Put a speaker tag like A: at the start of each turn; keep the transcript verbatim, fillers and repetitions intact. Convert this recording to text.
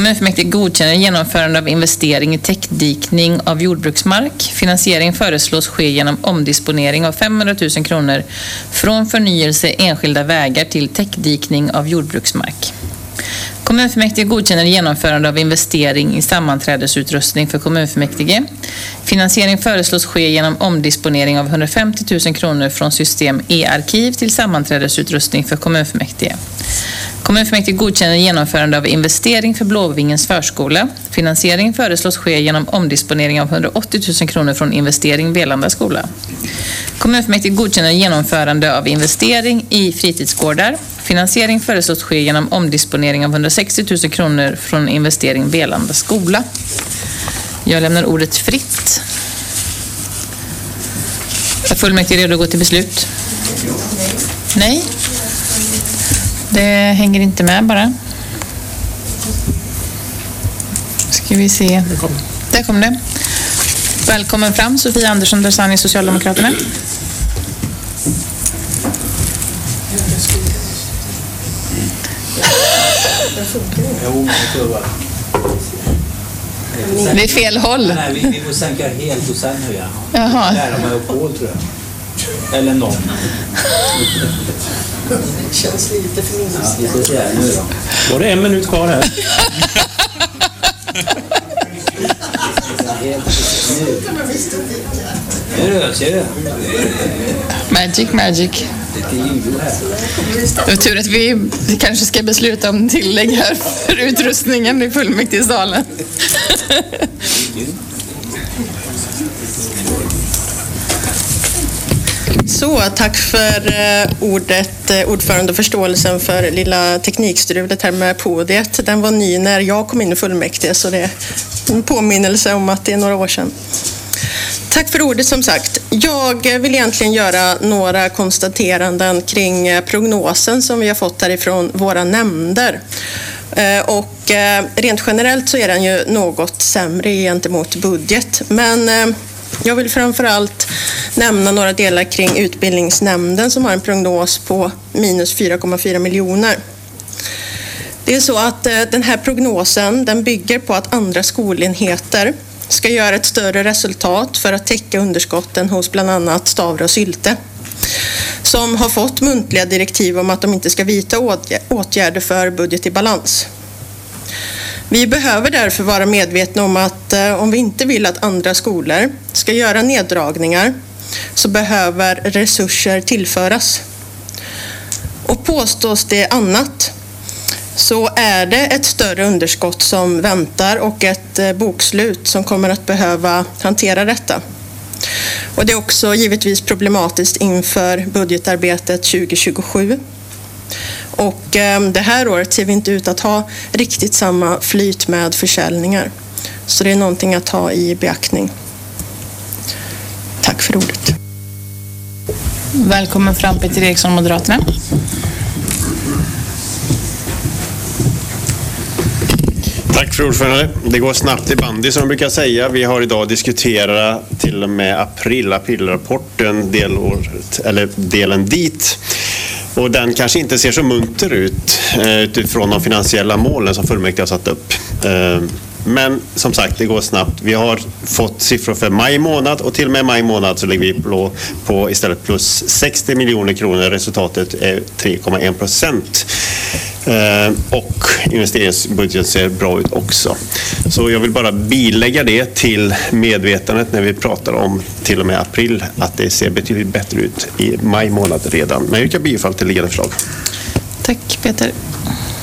A: Kommunfullmäktige godkänner genomförande av investering i täckdikning av jordbruksmark. Finansiering föreslås ske genom omdisponering av femhundratusen kronor från förnyelse enskilda vägar till täckdikning av jordbruksmark. Kommunfullmäktige godkänner genomförande av investering i sammanträdesutrustning för kommunfullmäktige. Finansiering föreslås ske genom omdisponering av hundrafemtiotusen kronor från system e-arkiv till sammanträdesutrustning för kommunfullmäktige. Kommunfullmäktige godkänner genomförande av investering för Blåvingens förskola. Finansiering föreslås ske genom omdisponering av hundraåttiotusen kronor från investering Velanda skola. Kommunfullmäktige godkänner genomförande av investering i fritidsgårdar. Finansiering föreslås ske genom omdisponering av hundrasextiotusen kronor från investering Velanda skola. Jag lämnar ordet fritt. Är fullmäktige redo att gå till beslut? Nej. Det hänger inte med bara. Ska vi se. Där kom det. Välkommen fram Sofia Andersson Dersani, Socialdemokraterna. Det är fel håll.
B: Nej, vi, vi får sänka helt och sen höja.
A: Jaha.
B: Lära mig upp på, tror jag. Eller någon.
C: Det känns lite för min
B: ja, vi får se här nu då.
D: Var det en minut kvar här?
B: Ser du? Ser du?
A: Magic, magic. Det är tur att vi kanske ska besluta om tillägg här för utrustningen i fullmäktigesalen.
C: Så, tack för eh, ordet, eh, ordförande och förståelsen för lilla teknikstrulet här med podiet. Den var ny när jag kom in i fullmäktige, så det är en påminnelse om att det är några år sedan. Tack för ordet som sagt. Jag vill egentligen göra några konstateranden kring prognosen som vi har fått härifrån våra nämnder. Och rent generellt så är den ju något sämre gentemot budget. Men jag vill framförallt nämna några delar kring utbildningsnämnden som har en prognos på minus fyra komma fyra miljoner. Det är så att den här prognosen den bygger på att andra skolenheter ska göra ett större resultat för att täcka underskotten hos bland annat Stavre och Sylte, som har fått muntliga direktiv om att de inte ska vidta åtgärder för budget i balans. Vi behöver därför vara medvetna om att om vi inte vill att andra skolor ska göra neddragningar så behöver resurser tillföras. Och påstås det annat så är det ett större underskott som väntar och ett bokslut som kommer att behöva hantera detta. Och det är också givetvis problematiskt inför budgetarbetet tjugo tjugosju. Och det här året ser vi inte ut att ha riktigt samma flyt med försäljningar. Så det är någonting att ta i beaktning. Tack för ordet.
A: Välkommen fram Peter Eriksson, Moderaterna.
D: Tack för ordförande. Det går snabbt i bandy som jag brukar säga. Vi har idag diskuterat till och med april, aprilrapporten, delåret, eller delen dit. Och den kanske inte ser så munter ut utifrån de finansiella målen som fullmäktige har satt upp. Men som sagt, det går snabbt. Vi har fått siffror för maj månad och till och med maj månad så ligger vi på, på istället plus sextio miljoner kronor. Resultatet är tre komma en procent. Eh, och investeringsbudgeten ser bra ut också. Så jag vill bara bilägga det till medvetandet när vi pratar om till och med april att det ser betydligt bättre ut i maj månad redan. Men jag yrkar bifall till liggande förslag.
A: Tack Peter.